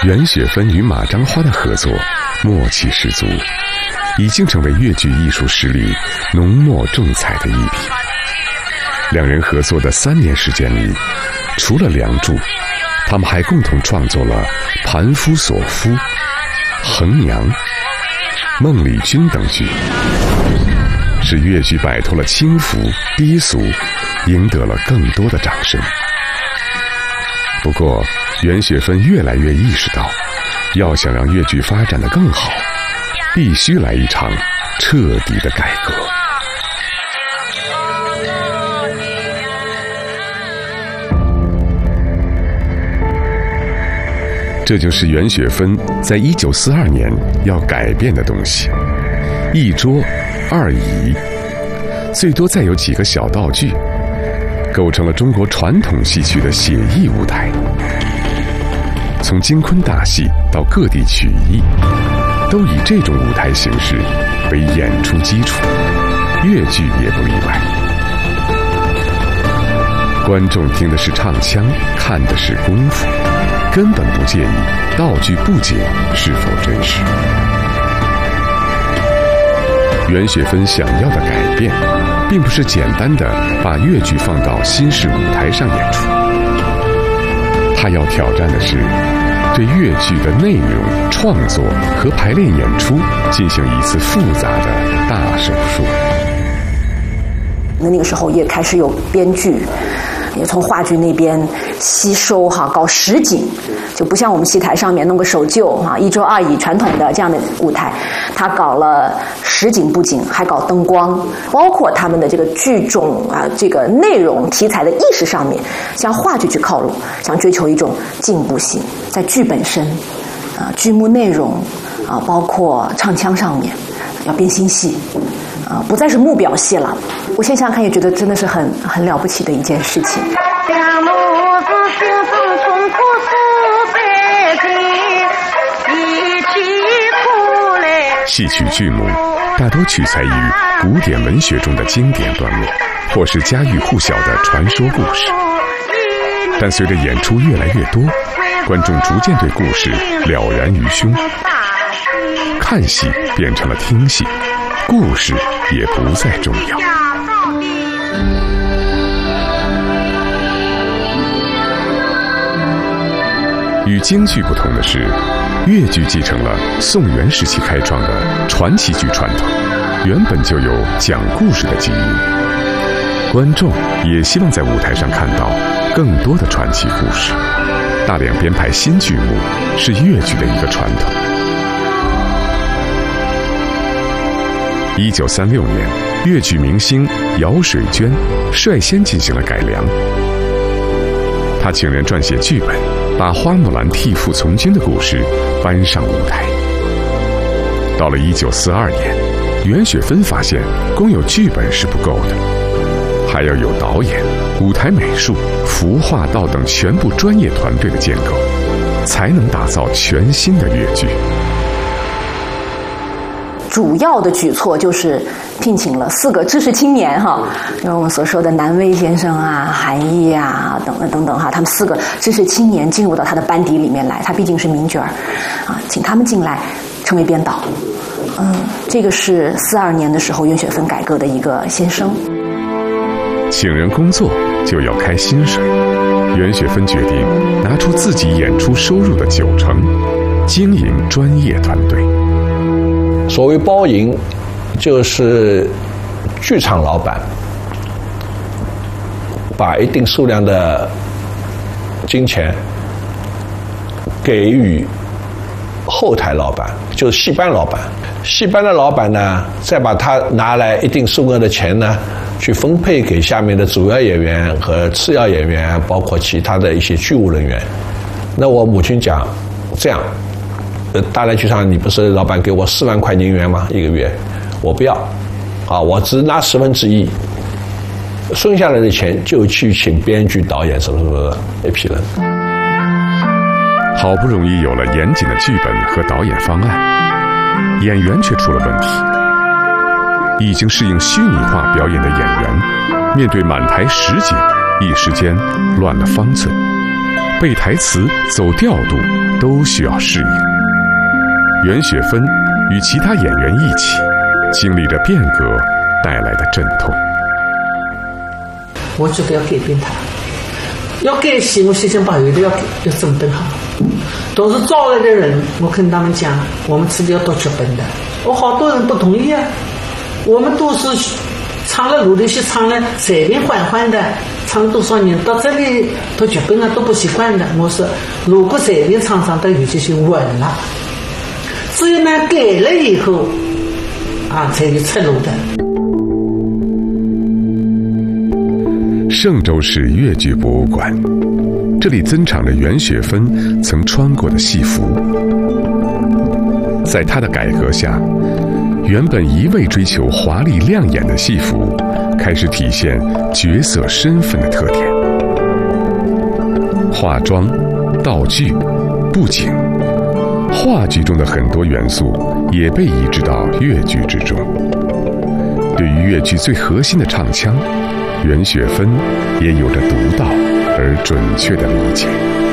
袁雪芬与马章花的合作默契十足，已经成为粤剧艺术实力浓墨重彩的一笔。两人合作的3年时间里，除了《梁祝》，他们还共同创作了《盘夫索夫》《衡娘》《梦里君》等剧，使粤剧摆脱了轻浮低俗，赢得了更多的掌声。不过袁雪芬越来越意识到，要想让粤剧发展得更好，必须来一场彻底的改革。这就是袁雪芬在1942年要改变的东西：1桌2椅，最多再有几个小道具，构成了中国传统戏曲的写意舞台。从京昆大戏到各地曲艺，都以这种舞台形式为演出基础，粤剧也不例外。观众听的是唱腔，看的是功夫，根本不介意道具布景是否真实。袁雪芬想要的改变，并不是简单的把粤剧放到新式舞台上演出，她要挑战的是对粤剧的内容创作和排练演出进行一次复杂的大手术。 那个时候也开始有编剧，也从话剧那边吸收搞实景，就不像我们戏台上面弄个手臼1桌2椅传统的这样的舞台，他搞了实景布景，还搞灯光，包括他们的这个剧种这个内容题材的意识上面，向话剧去靠拢，想追求一种进步性，在剧本身剧目内容包括唱腔上面要变新戏不再是木表戏了。我现在想想看，也觉得真的是很了不起的一件事情。 戏曲剧目大多取材于古典文学中的经典段落，或是家喻户晓的传说故事。但随着演出越来越多，观众逐渐对故事了然于胸，看戏变成了听戏，故事也不再重要。与京剧不同的是，粤剧继承了宋元时期开创的传奇剧传统，原本就有讲故事的基因。观众也希望在舞台上看到更多的传奇故事。大量编排新剧目是粤剧的一个传统。1936年，粤剧明星姚水娟率先进行了改良，她请人撰写剧本，把花木兰替父从军的故事搬上舞台。到了1942年，袁雪芬发现光有剧本是不够的，还要有导演、舞台美术、服化道等全部专业团队的建构，才能打造全新的粤剧。 主要的举措就是聘请了4个知识青年就是我们所说的南威先生韩毅等等他们4个知识青年进入到他的班底里面来，他毕竟是名角请他们进来成为编导。这个是42年的时候袁雪芬改革的一个先声。 请人工作就要开薪水，袁雪芬决定拿出自己演出收入的90%，经营专业团队。 所谓包营，就是剧场老板把一定数量的金钱给予后台老板，就是戏班老板。戏班的老板呢，再把他拿来一定数额的钱呢，去分配给下面的主要演员和次要演员，包括其他的一些剧务人员。那我母亲讲，这样，大连剧场你不是老板给我4万块银元吗？一个月，我不要，我只拿1/10，剩下来的钱就去请编剧、导演什么一批人。 好不容易有了严谨的剧本和导演方案，演员却出了问题。已经适应虚拟化表演的演员，面对满台实景，一时间乱了方寸，背台词、走调度都需要适应。袁雪芬与其他演员一起，经历着变革带来的阵痛。 我觉得要改变它，要改戏，我想把后头要整顿好。都是招来的人，我跟他们讲，我们自己要读剧本的。好多人不同意啊，我们都是唱了录的戏，唱了随便缓缓的，唱了多少年，到这里读剧本啊都不习惯的。我说，如果随便唱唱，都有这些稳了。只有呢改了以后，才有出路的。 嵊州市越剧博物馆，这里珍藏着袁雪芬曾穿过的戏服。在她的改革下，原本一味追求华丽亮眼的戏服，开始体现角色身份的特点。化妆、道具、布景，话剧中的很多元素也被移植到越剧之中。对于越剧最核心的唱腔，袁雪芬也有着独到而准确的理解。